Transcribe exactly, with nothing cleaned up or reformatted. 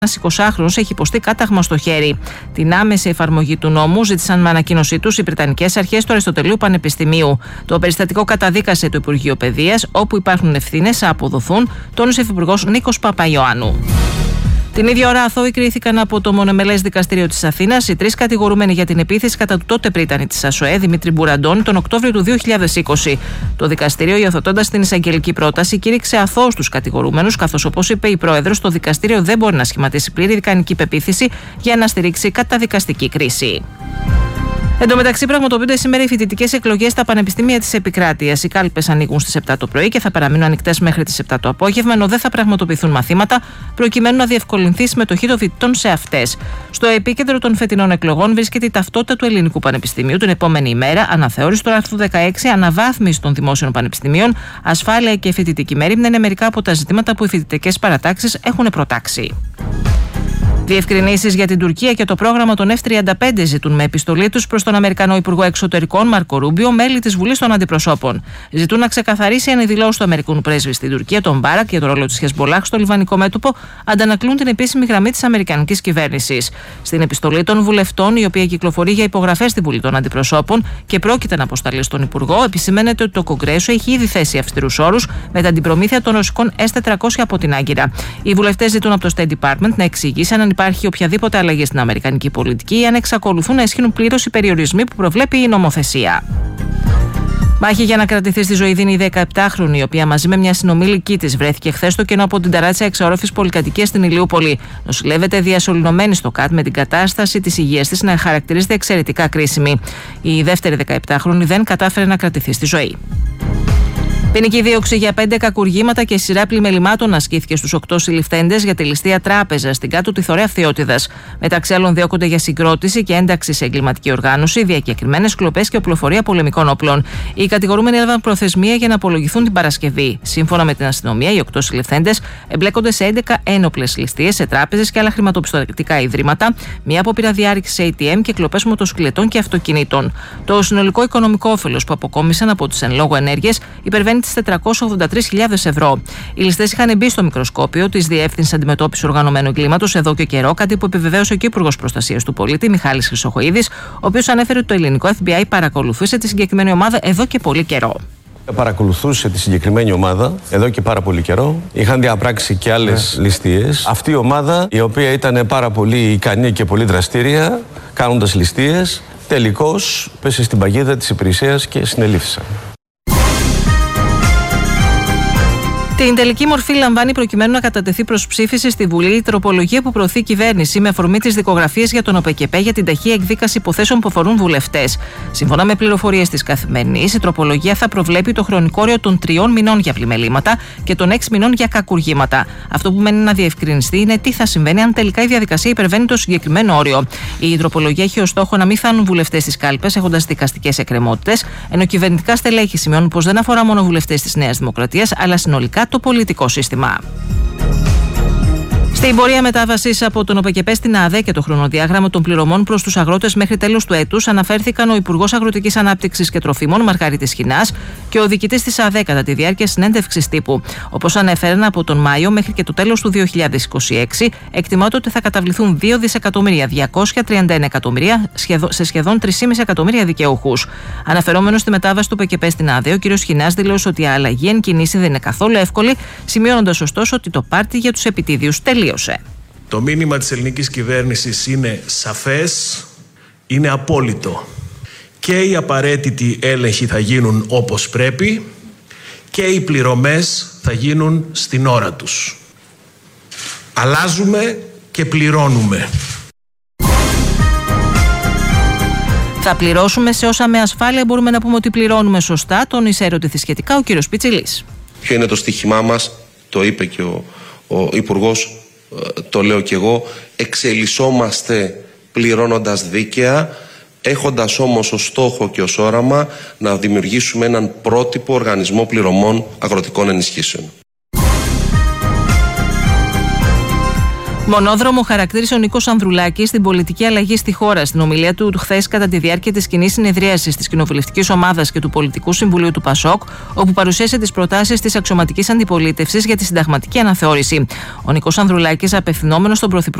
Ένας εικοσάχρονος έχει υποστεί κάταγμα στο χέρι. Την άμεση εφαρμογή του νόμου ζήτησαν με ανακοίνωσή τους οι Βρετανικές Αρχές του Αριστοτελείου Πανεπιστημίου. Το περιστατικό καταδίκασε το Υπουργείο Παιδείας, όπου υπάρχουν ευθύνες να αποδοθούν, τόνισε ο Υφυπουργός Νίκος Παπαϊωάννου. Την ίδια ώρα, αθώοι κρίθηκαν από το μονομελές δικαστήριο της Αθήνας οι τρεις κατηγορούμενοι για την επίθεση κατά του τότε πρίτανη της ΑΣΟΕ, Δημήτρη Μπουραντών, τον Οκτώβριο του δύο χιλιάδες είκοσι. Το δικαστήριο, υιοθετώντας την εισαγγελική πρόταση, κήρυξε αθώους τους κατηγορούμενους, καθώς, όπως είπε η Πρόεδρος, το δικαστήριο δεν μπορεί να σχηματίσει πλήρη δικανική πεποίθηση για να στηρίξει καταδικαστική κρίση. Εν τω μεταξύ, πραγματοποιούνται σήμερα οι φοιτητικές εκλογές στα πανεπιστήμια της επικράτειας. Οι κάλπες ανοίγουν στις επτά το πρωί και θα παραμείνουν ανοιχτές μέχρι τις επτά το απόγευμα, ενώ δεν θα πραγματοποιηθούν μαθήματα, προκειμένου να διευκολυνθεί η συμμετοχή των φοιτητών σε αυτές. Στο επίκεντρο των φετινών εκλογών βρίσκεται η ταυτότητα του Ελληνικού Πανεπιστημίου την επόμενη ημέρα, αναθεώρηση του άρθρου δεκαέξι, αναβάθμιση των δημόσιων πανεπιστημίων, ασφάλεια και φοιτητική μέριμνα είναι μερικά από τα ζητήματα που οι φοιτητικές παρατάξεις έχουν προτάξει. Διευκρινήσεις για την Τουρκία και το πρόγραμμα των εφ τριάντα πέντε ζητούν με επιστολή τους προς τον Αμερικανό Υπουργό Εξωτερικών Μάρκο Ρούμπιο, μέλη της Βουλής των Αντιπροσώπων. Ζητούν να ξεκαθαρίσει αν οι δηλώσεις του Αμερικανού πρέσβη στην Τουρκία, τον Μπάρακ, για το ρόλο της Χεσμπολάχ στο λιβανικό μέτωπο αντανακλούν την επίσημη γραμμή της Αμερικανικής κυβέρνησης. Στην επιστολή των βουλευτών, η οποία κυκλοφορεί για υπογραφές στη Βουλή των Αντιπροσώπων και πρόκειται να αποσταλεί στον Υπουργό, επισημαίνεται ότι το Κογκρέσο έχει ήδη θέσει αυστηρούς όρους μετά την προμήθεια των ρωσικών ες τετρακόσια από την Άγκυρα. Οι βουλευτές ζητούν από το State Department να εξηγήσει αν υπάρχει οποιαδήποτε αλλαγή στην αμερικανική πολιτική ή αν εξακολουθούν να ισχύουν πλήρως οι περιορισμοί που προβλέπει η νομοθεσία. Μάχη για να κρατηθεί στη ζωή δίνει η δεκαεπτάχρονη, η οποία μαζί με μια συνομήλικη της βρέθηκε χθες στο κενό από την ταράτσα εξαόροφης πολυκατοικίας στην Ηλιούπολη. Νοσηλεύεται διασωληνωμένη στο ΚΑΤ με την κατάσταση της υγείας της να χαρακτηρίζεται εξαιρετικά κρίσιμη. Η δεύτερη δεκαεπτάχρονη δεν κατάφερε να κρατηθεί στη ζωή. Ποινική δίωξη για πέντε κακουργήματα και σειρά πλημελημάτων ασκήθηκε στους οκτώ συλληφθέντες για τη ληστεία τράπεζας στην κάτω τη Θωρέα Φθιώτιδας. Μεταξύ άλλων, διώκονται για συγκρότηση και ένταξη σε εγκληματική οργάνωση, διακεκριμένες κλοπές και οπλοφορία πολεμικών όπλων. Οι κατηγορούμενοι έλαβαν προθεσμία για να απολογηθούν την Παρασκευή. Σύμφωνα με την αστυνομία, οι οκτώ συλληφθέντες εμπλέκονται σε έντεκα ένοπλες ληστείες σε τράπεζες και άλλα χρηματοπιστωτικά ιδρύματα, μία απόπειρα διάρρηξης έι τι εμ και κλοπές μοτοσυκλετών και αυτοκινήτων. Το συνολικό οικονομικό όφελος που αποκόμισαν από τις εν λόγω ενέργειες υπερβαίνει τις τετρακόσιες ογδόντα τρεις χιλιάδες ευρώ. Οι ληστές είχαν μπει στο μικροσκόπιο της Διεύθυνσης Αντιμετώπισης Οργανωμένου Εγκλήματος εδώ και καιρό, κάτι που επιβεβαίωσε και ο Υπουργός Προστασίας του Πολίτη, Μιχάλης Χρυσοχοΐδης, ο οποίος ανέφερε ότι το ελληνικό εφ μπι άι παρακολουθούσε τη συγκεκριμένη ομάδα εδώ και πολύ καιρό. Παρακολουθούσε τη συγκεκριμένη ομάδα εδώ και πάρα πολύ καιρό. Είχαν διαπράξει και άλλες yeah. ληστείες. Αυτή η ομάδα, η οποία ήταν πάρα πολύ ικανή και πολύ δραστήρια, κάνοντας ληστείες, τελικώς πέσε στην παγίδα της υπηρεσίας και συνελήφθησαν. Την τελική μορφή λαμβάνει προκειμένου να κατατεθεί προς ψήφιση στη Βουλή η τροπολογία που προωθεί η κυβέρνηση με αφορμή τις δικογραφίες για τον ΟΠΕΚΕΠΕ για την ταχεία εκδίκαση υποθέσεων που αφορούν βουλευτές. Σύμφωνα με πληροφορίες της Καθημερινής, η τροπολογία θα προβλέπει το χρονικό όριο των τριών μηνών για πλημελήματα και των έξι μηνών για κακουργήματα. Αυτό που μένει να διευκρινιστεί είναι τι θα συμβαίνει αν τελικά η διαδικασία υπερβαίνει το συγκεκριμένο όριο. Η τροπολογία έχει ως στόχο να μην φτάνουν βουλευτές στις κάλπες έχοντας δικαστικές εκκρεμότητες, ενώ κυβερνητικά στελέχη σημειώνουν πως δεν αφορά μόνο βουλευτές της Νέας Δημοκρατίας, αλλά συνολικά το πολιτικό σύστημα. Στην πορεία μετάβασης από τον ΟΠΕΚΕΠΕ στην ΑΔΕ και το χρονοδιάγραμμα των πληρωμών προς τους αγρότες μέχρι τέλος του έτους αναφέρθηκαν ο Υπουργός Αγροτικής Ανάπτυξης και Τροφίμων Μαργαρίτης Χινάς και ο διοικητής της ΑΔΕ κατά τη διάρκεια συνέντευξης τύπου. Όπως ανέφεραν, από τον Μάιο μέχρι και το τέλος του δύο χιλιάδες είκοσι έξι εκτιμάται ότι θα καταβληθούν δύο δισεκατομμύρια διακόσια τριάντα ένα εκατομμύρια σε σχεδόν τρία κόμμα πέντε εκατομμύρια δικαιούχους. Αναφερόμενος στη μετάβαση του ΟΠΕΚΕΠΕ στην ΑΔΕ, ο κ. Χινάς δήλωσε ότι η αλλαγή εν κινήσει δεν είναι καθόλου εύκολη, σημειώνοντας ωστόσο ότι το πάρτι για τους επιτίδιους τελείωσε. Το μήνυμα της ελληνικής κυβέρνησης είναι σαφές, είναι απόλυτο. Και οι απαραίτητοι έλεγχοι θα γίνουν όπως πρέπει και οι πληρωμές θα γίνουν στην ώρα τους. Αλλάζουμε και πληρώνουμε. Θα πληρώσουμε σε όσα με ασφάλεια μπορούμε να πούμε ότι πληρώνουμε σωστά, τόνισε ερωτηθεί σχετικά ο κ. Πιτσιλής. Ποιο είναι το στοίχημά μας, το είπε και ο, ο Υπουργός, το λέω και εγώ, εξελισσόμαστε πληρώνοντας δίκαια, έχοντας όμως ως στόχο και ως όραμα να δημιουργήσουμε έναν πρότυπο οργανισμό πληρωμών αγροτικών ενισχύσεων. Μονόδρομο χαρακτήρισε ο Νίκος Ανδρουλάκης στην πολιτική αλλαγή στη χώρα. Στην ομιλία του χθες, κατά τη διάρκεια της κοινής συνεδρίασης της Κοινοβουλευτικής Ομάδας και του Πολιτικού Συμβουλίου του ΠΑΣΟΚ, όπου παρουσίασε τις προτάσεις της αξιωματικής αντιπολίτευσης για τη συνταγματική αναθεώρηση. Ο Νίκος Ανδρουλάκης, απευθυνόμενος στον Πρωθυπουργό